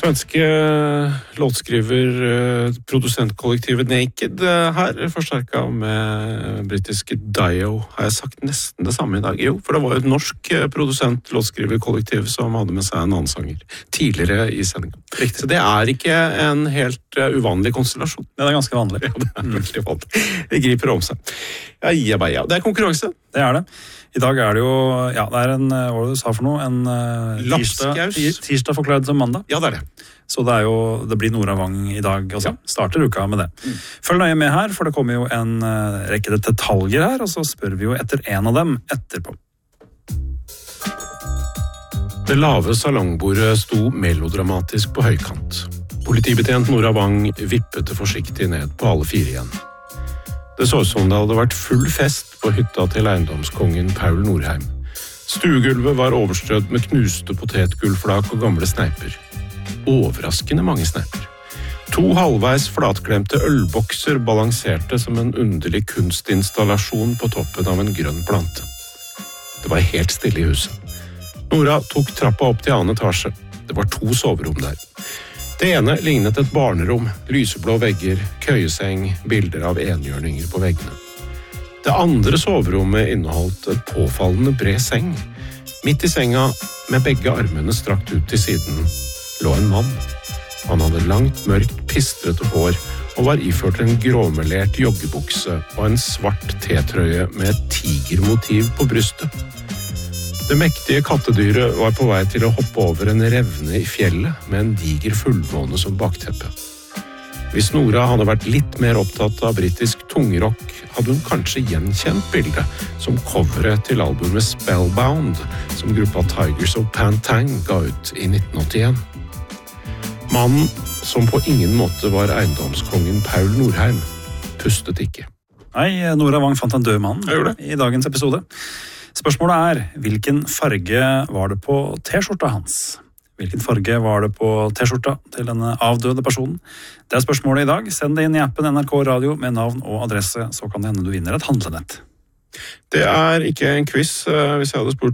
Svenske låtskriver produsentkollektivet Naked her, forsterket med britiske Dio. Har jeg sagt nesten det samme i dag? Jo, for det var jo et norsk produsent-låtskriverkollektiv som hadde med seg en annen sanger tidligere i sendingen. Så det er ikke en helt uvanlig konstellasjon. Det er ganske vanlig. Ja, det er veldig vanlig. Det griper om seg. Ja. Det er konkurranse. Det er det. I dag er det jo, ja, det er en, hva var det du sa for noe? En tirsdag forklart som mandag. Ja, det er det. Så det blir Nora Wang i dag også. Ja. Starter uka med det. Følg nøye med her, for det kommer jo en rekke detaljer her, og så spør vi jo etter en av dem etterpå. Det lave salongbordet sto melodramatisk på høykant. Politibetjent Nora Wang vippet forsiktig ned på alle fire igjen. Det så ut som det hadde vært full fest på hytta til eiendomskongen Paul Norheim. Stuegulvet var overstrødd med knuste potetgullflak og gamle sneiper. Overraskende mange sneiper. 2 halvveis flatklemte ølbokser balanserte som en underlig kunstinstallasjon på toppen av en grønn plante. Det var helt stille i huset. Nora tok trappa opp til annen etasje. Det var 2 soverom der. Det ene lignet et barnerom, lyseblå vegger, køyeseng, bilder av enhjørninger på veggene. Det andre soverommet inneholdt en påfallende bred seng. Midt i senga, med begge armene strakt ut til siden, lå en mann. Han hadde langt, mørkt, pistrete hår og var iført en gråmelert joggebukse og en svart T-trøye med et tigermotiv på brystet. Det mektige kattedyret var på vei til å hoppe over en revne i fjellet med en diger fullmåne som bakteppe. Hvis Nora hadde vært litt mer opptatt av britisk tungrock, hadde hun kanskje gjenkjent bildet som coveret til albumet Spellbound, som gruppa Tigers of Pantang ga ut i 1981. Mannen, som på ingen måte var eiendomskongen Paul Norheim, pustet ikke. Nei, Nora Wang fant en død mann i dagens episode. Spørsmålet er, hvilken farge var det på T-skjorta hans? Hvilken farge var det på T-skjorta til denne avdøde personen? Det er spørsmålet i dag. Send det inn i appen NRK Radio med navn og adresse, så kan det hende du vinner et handlenett. Det er ikke en quiz. Hvis jeg hadde spurt